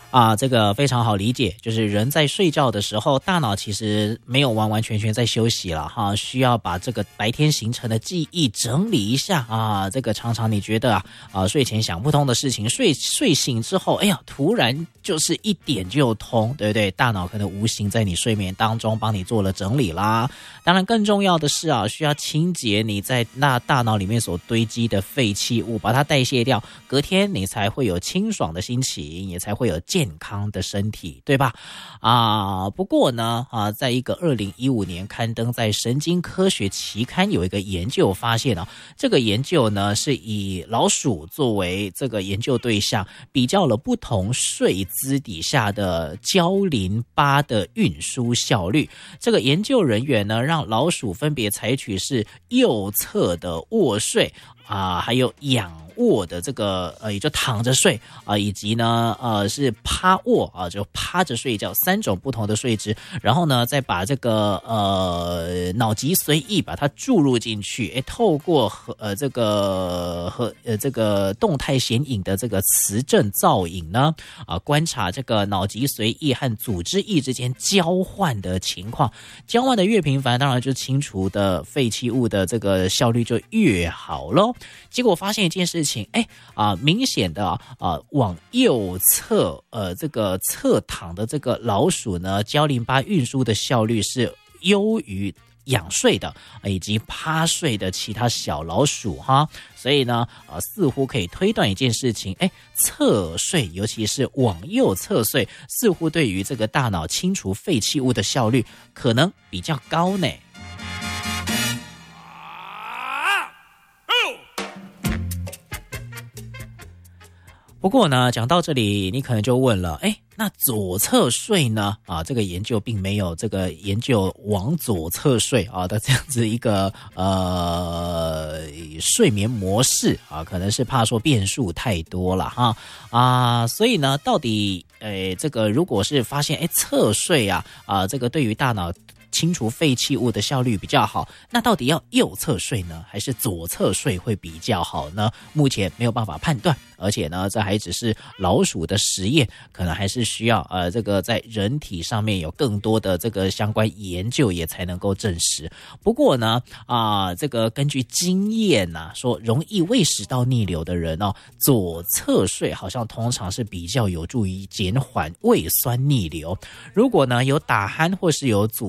这个非常好理解，就是人在睡觉的时候，大脑其实没有完完全全在休息了哈，需要把这个白天形成的记忆整理一下啊。这个常常你觉得睡前想不通的事情，睡醒之后，哎呀，突然就是一点就通，对不对？大脑可能无形在你睡眠当中帮你做了整理啦。当然，更重要的是需要清洁你在大脑里面所堆积的废弃物，把它代谢掉，隔天你才会有清爽的心情，也才会有健康的身体，对吧？不过呢，在一个2015年刊登在神经科学期刊有一个研究发现这个研究呢是以老鼠作为这个研究对象，比较了不同睡姿底下的胶淋巴的运输效率。这个研究人员呢，让老鼠分别采取是右侧的卧睡还有仰卧的这个也就躺着睡以及呢是趴卧就趴着睡觉，3种不同的睡姿，然后呢再把这个脑脊髓液把它注入进去，透过这个动态显影的这个磁振造影呢观察这个脑脊髓液和组织液之间交换的情况，交换的越频繁，当然就清除的废弃物的这个效率就越好咯。结果发现一件事情，明显的往右侧这个侧躺的这个老鼠呢，胶淋巴运输的效率是优于仰睡的以及趴睡的其他小老鼠哈。所以呢似乎可以推断一件事情，侧睡尤其是往右侧睡，似乎对于这个大脑清除废弃物的效率可能比较高呢。不过呢，讲到这里，你可能就问了，那左侧睡呢？这个研究并没有这个研究往左侧睡的这样子一个睡眠模式可能是怕说变数太多了哈所以呢，到底这个如果是发现侧睡这个对于大脑清除废弃物的效率比较好，那到底要右侧睡呢，还是左侧睡会比较好呢？目前没有办法判断，而且呢，这还只是老鼠的实验，可能还是需要这个在人体上面有更多的这个相关研究也才能够证实。不过呢，这个根据经验说容易胃食道逆流的人左侧睡好像通常是比较有助于减缓胃酸逆流。如果呢有打鼾或是有阻